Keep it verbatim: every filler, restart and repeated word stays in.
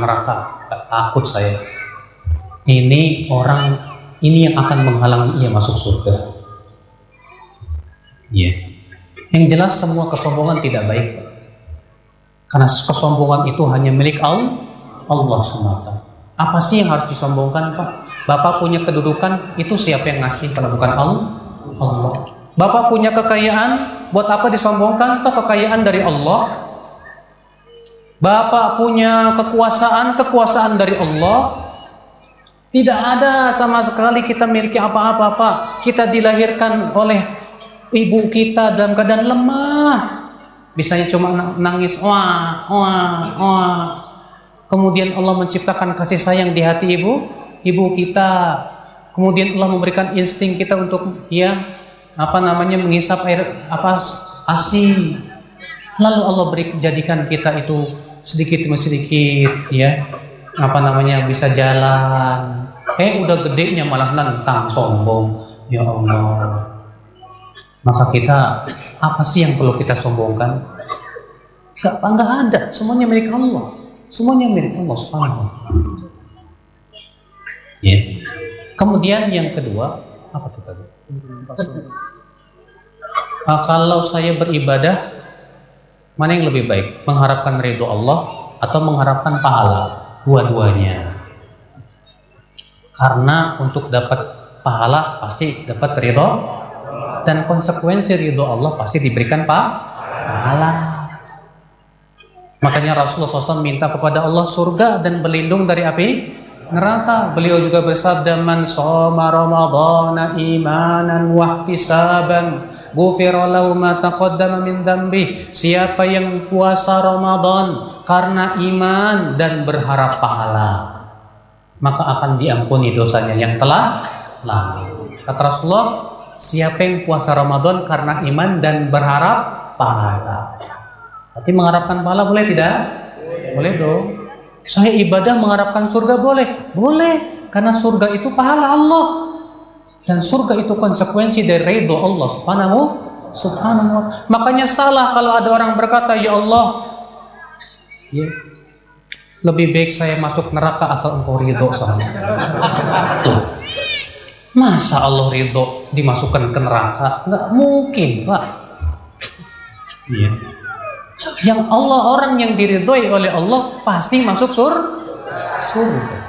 neraka. Gak takut saya. Ini orang, ini yang akan menghalangi ia masuk surga. Iya. Yeah. Yang jelas semua kesombongan tidak baik. Karena kesombongan itu hanya milik Allah, Allah semata. Apa sih yang harus disombongkan, Pak? Bapak punya kedudukan, itu siapa yang ngasih kalau bukan Allah? Allah. Bapak punya kekayaan, buat apa disombongkan? Itu kekayaan dari Allah. Bapak punya kekuasaan, kekuasaan dari Allah. Tidak ada sama sekali kita miliki apa-apa, Pak. Kita dilahirkan oleh ibu kita dalam keadaan lemah. Bisanya cuma nangis, wah, wah, wah. Kemudian Allah menciptakan kasih sayang di hati ibu, ibu kita. Kemudian Allah memberikan insting kita untuk ya apa namanya menghisap air apa asi. Lalu Allah beri jadikan kita itu sedikit demi sedikit ya apa namanya bisa jalan. Eh udah gedenya malah nantang sombong. Ya Allah. Maka kita apa sih yang perlu kita sombongkan? Gak, enggak ada. Semuanya milik Allah. Semuanya milik Allah Subhanahu wa taala. Ya. Kemudian yang kedua, apa tuh tadi? Nah, kalau saya beribadah, mana yang lebih baik? Mengharapkan ridho Allah atau mengharapkan pahala? Dua-duanya. Karena untuk dapat pahala pasti dapat ridho, dan konsekuensi ridho Allah pasti diberikan pa pahala. Makanya Rasulullah shallallahu alaihi wasallam minta kepada Allah surga dan berlindung dari api neraka. Beliau juga bersabda, man shoma ramadhana imanan wa ihtisaban ghufira lahu ma taqaddama min dzambi. Siapa yang puasa Ramadan karena iman dan berharap pahala, maka akan diampuni dosanya yang telah lalu. Kata Rasulullah, siapa yang puasa Ramadan karena iman dan berharap pahala. Tapi mengharapkan pahala boleh tidak? Boleh, boleh dong. Saya ibadah mengharapkan surga boleh? Boleh, karena surga itu pahala Allah. Dan surga itu konsekuensi dari ridho Allah subhanahu subhanahu wa ta'ala. Makanya salah kalau ada orang berkata, ya Allah, ya, lebih baik saya masuk neraka asal engkau ridho sama. Tuh. Masa Allah ridho dimasukkan ke neraka? Nggak mungkin, Pak. Iya. Yang Allah, orang yang diridhoi oleh Allah pasti masuk sur surga.